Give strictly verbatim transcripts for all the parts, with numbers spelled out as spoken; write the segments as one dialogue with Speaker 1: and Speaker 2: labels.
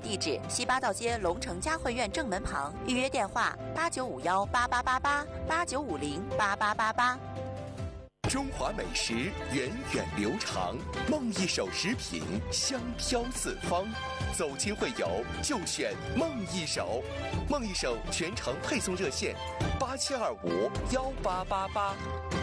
Speaker 1: 地址：西八道街龙城嘉汇苑正门旁。预约电话：八九五幺八八八八八九五零八八八八。
Speaker 2: 中华美食源远流长，梦一手食品香飘四方。走亲会友就选梦一手，梦一手全程配送热线：八七二五幺八八八。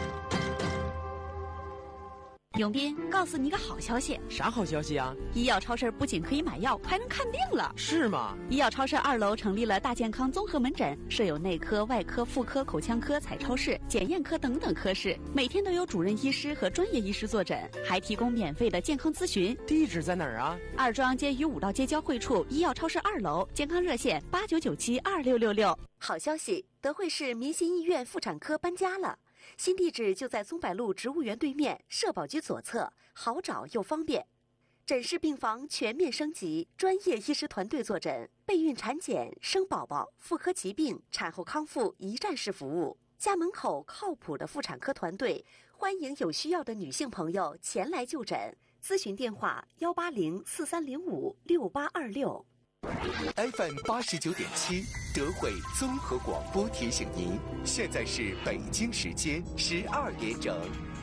Speaker 3: 永斌，告诉你一个好消息。
Speaker 4: 啥好消息啊？
Speaker 3: 医药超市不仅可以买药，还能看病了。
Speaker 4: 是吗？
Speaker 3: 医药超市二楼成立了大健康综合门诊，设有内科、外科、妇科、口腔科、彩超室、检验科等等科室，每天都有主任医师和专业医师坐诊，还提供免费的健康咨询。
Speaker 4: 地址在哪儿啊？
Speaker 3: 二庄街与五道街交汇处医药超市二楼，健康热线八九九七二六六六。
Speaker 1: 好消息，德惠市民心医院妇产科搬家了。新地址就在松柏路植物园对面，社保局左侧，好找又方便。诊室病房全面升级，专业医师团队坐诊，备孕产检、生宝宝、妇科疾病、产后康复一站式服务。家门口靠谱的妇产科团队，欢迎有需要的女性朋友前来就诊。咨询电话：幺八零四三零五六八二六。
Speaker 2: F M 八十九点七，德惠综合广播提醒您，现在是北京时间十二点整。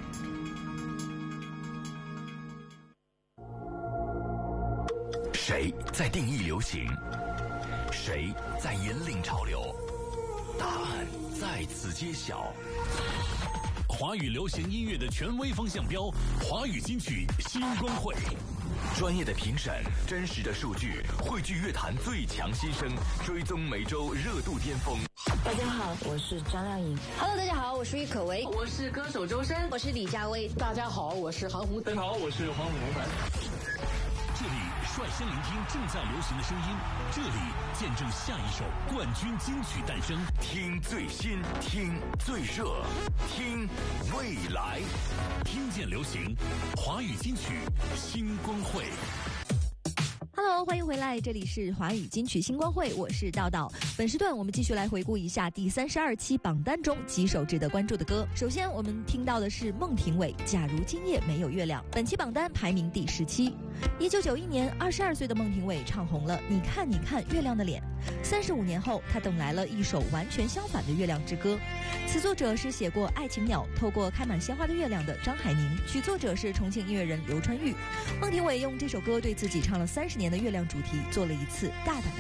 Speaker 5: 谁在定义流行？谁在引领潮流？答案在此揭晓。华语流行音乐的权威风向标，华语金曲新光会。专业的评审，真实的数据，汇聚乐坛最强新声，追踪每周热度巅峰。
Speaker 6: 大家好，我是张靓颖。
Speaker 7: Hello， 大家好，我是郁可唯。
Speaker 8: 我是歌手周深。
Speaker 7: 我是李佳薇。
Speaker 8: 大家好，我是韩红。
Speaker 9: 大家好，我是黄伟文。
Speaker 5: 这里率先聆听正在流行的声音，这里见证下一首冠军金曲诞生。听最新，听最热，听未来，听见流行，华语金曲星光会。
Speaker 10: Hello， 欢迎回来，这里是华语金曲星光会，我是道道。本时段我们继续来回顾一下第三十二期榜单中几首值得关注的歌。首先我们听到的是孟庭苇《假如今夜没有月亮》，本期榜单排名第十七。一九九一年，二十二岁的孟庭苇唱红了《你看你看月亮的脸》。三十五年后，她等来了一首完全相反的《月亮之歌》。词作者是写过《爱情鸟》《透过开满鲜花的月亮》的张海宁，曲作者是重庆音乐人刘川玉。孟庭苇用这首歌对自己唱了三十年的月亮主题做了一次大胆的